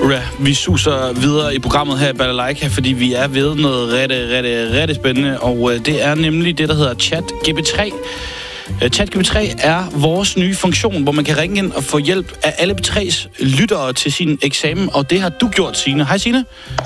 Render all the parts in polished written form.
Vi suser videre i programmet her i Balalaika, fordi vi er ved noget rigtig spændende, og det er nemlig det, der hedder ChatGPT. ChatGPT er vores nye funktion, hvor man kan ringe ind og få hjælp af alle B3's lyttere til sin eksamen, og det har du gjort, Signe. Hej, Signe.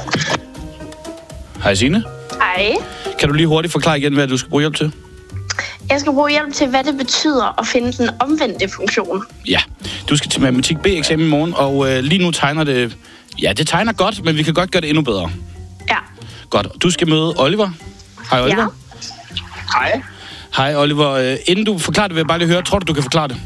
Hej, Signe. Hej. Kan du lige hurtigt forklare igen, hvad du skal bruge hjælp til? Jeg skal bruge hjælp til, hvad det betyder at finde den omvendte funktion. Ja, du skal til matematik B-eksamen i morgen, og lige nu tegner det... Ja, det tegner godt, men vi kan godt gøre det endnu bedre. Ja. Godt. Du skal møde Oliver. Hej, Oliver. Ja. Hej. Hej, Oliver. Inden du forklarer det, vil jeg bare lige høre. Tror du kan forklare det?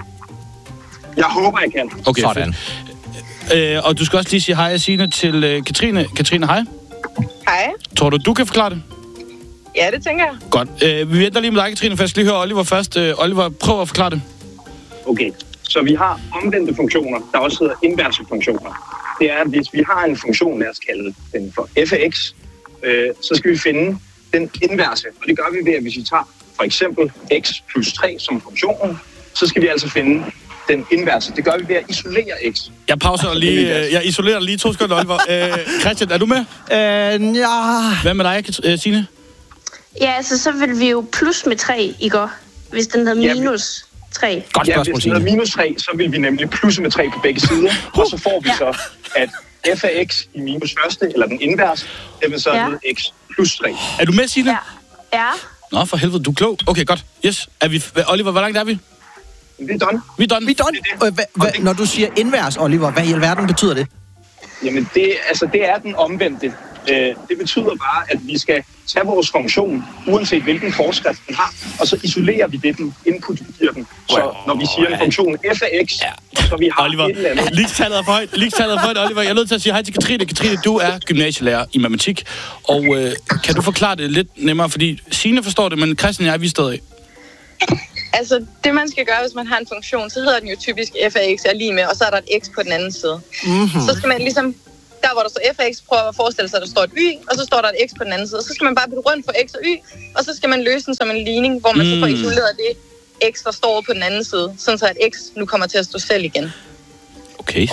Jeg håber, jeg kan. Okay, sådan. Fedt. Og du skal også lige sige hej, Signe, til Katrine. Katrine, hej. Hej. Tror du kan forklare det? Ja, det tænker jeg. Godt. Vi venter lige med dig, Katrine, for jeg skal lige høre Oliver først. Oliver, prøv at forklare det. Okay, så vi har omvendte funktioner, der også hedder inverse funktioner. Det er, at hvis vi har en funktion, lad os kalde den for f af x, så skal vi finde den inverse. Og det gør vi ved, at hvis vi tager for eksempel x plus 3 som funktionen, så skal vi altså finde den inverse. Det gør vi ved at isolere x. Jeg pauser lige. Jeg isolerer lige 2 sekunder, Oliver. Christian, er du med? Ja. Hvad med dig, Signe? Ja, altså så vil vi jo plus med 3 i går, hvis den hedder minus 3. Godt Ja, spørgsmål, hvis den Signe. er minus 3, så vil vi nemlig plusse med 3 på begge sider. Og så får vi så, at f af x i minus første, eller den inverse, det vil så hedde x plus 3. Er du med, Signe? Ja. Nå, for helvede, du er klog. Okay, godt. Yes. Oliver, hvor langt er vi? Vi er done. Vi er done. Når du siger invers, Oliver, hvad i alverden betyder det? Jamen, det er den omvendte. Det betyder bare, at vi skal tage vores funktion, uanset hvilken forskrift den har, og så isolerer vi det, den input, vi giver den. Så når vi siger en funktion f af x, så vi har Oliver, et eller andet. ligestallet er for højt, Oliver. Jeg er nødt til at sige hej til Katrine. Katrine, du er gymnasielærer i matematik, og kan du forklare det lidt nemmere, fordi Signe forstår det, men Christian og jeg, vi er stadig. Altså, det man skal gøre, hvis man har en funktion, så hedder den jo typisk f af x er lige med, og så er der et x på den anden side. Mm-hmm. Så skal man ligesom, der hvor der står f af x, prøve at forestille sig, at der står et y, og så står der et x på den anden side. Og så skal man bare bytte rundt for x og y, og så skal man løse den som en ligning, hvor man så får isoleret det x, der står på den anden side, sådan så at x nu kommer til at stå selv igen. Okay.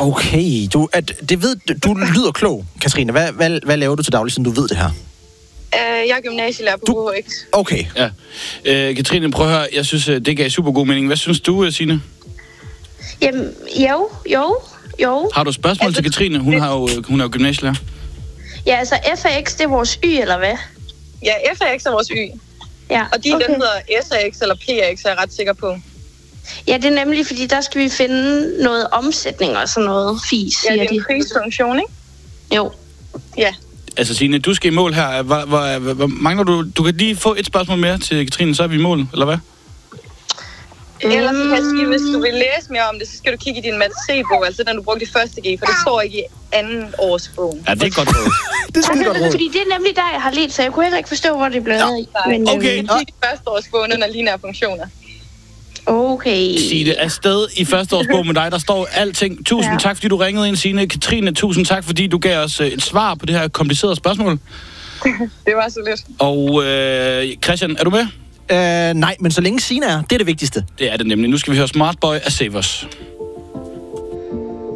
Du lyder klog, Katrine. Hvad laver du til daglig, siden du ved det her? Jeg er gymnasielærer på HHX. Okay. Ja. Katrine, prøv at høre. Jeg synes, det gav super god mening. Hvad synes du, Signe? Jamen, jo. Har du spørgsmål til Katrine? Hun er jo gymnasielærer. Ja, altså f af x, det er vores y, eller hvad? Ja, f af x er vores y. Ja, og den hedder s af x eller p af x, er jeg ret sikker på. Ja, det er nemlig, fordi der skal vi finde noget omsætning og sådan noget fis. Ja, det er en prisfunktion, ikke? Jo. Ja. Altså, Signe, du skal i mål her. Hvor mangler du? Du kan lige få et spørgsmål mere til Katrine, så er vi i mål, eller hvad? Ellers kan jeg sige, hvis du vil læse mere om det, så skal du kigge i din Matte C-bog, altså den, du brugte i første G, for det står ikke i anden års bogen. Ja, det er godt råd. Det er godt råd. Fordi det er nemlig der, jeg har let, så jeg kunne heller ikke forstå, hvor det blev af. Men okay. Kig i første års bogen under lineære funktioner. Okay. Signe, afsted i første års bog med dig. Der står alting. Tusind tak, fordi du ringede ind, Signe. Katrine, tusind tak, fordi du gav os et svar på det her komplicerede spørgsmål. Det var så lidt. Og Christian, er du med? Nej, men så længe Signe er, det er det vigtigste. Det er det nemlig. Nu skal vi høre Smart Boy af Save Us.